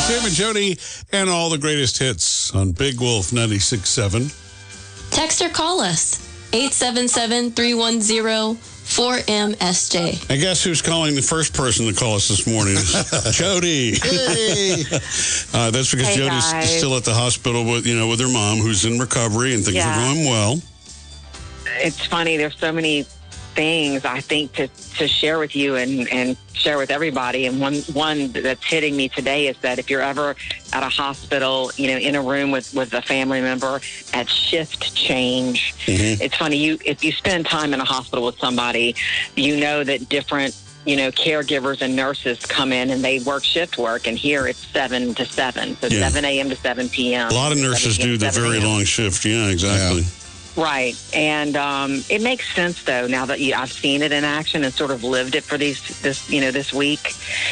Sam and Jody and all the greatest hits on Big Wolf 96.7. Text or call us, 877-310-4MSJ. And guess who's calling the first person to call us this morning? Jody. Hey. That's because Hey, Jody's guys. still at the hospital with her mom, who's in recovery, and things are going well. It's funny. There's so many things I think to share with you and share with everybody. And one that's hitting me today is that if you're ever at a hospital, in a room with a family member at shift change, it's funny. If you spend time in a hospital with somebody, you know that different caregivers and nurses come in and they work shift work, and here it's 7 to 7, so 7 a.m. to 7 p.m. A lot of nurses do the very long shift. Yeah, exactly. Yeah. Right. And it makes sense, though, now that I've seen it in action and sort of lived it for this week.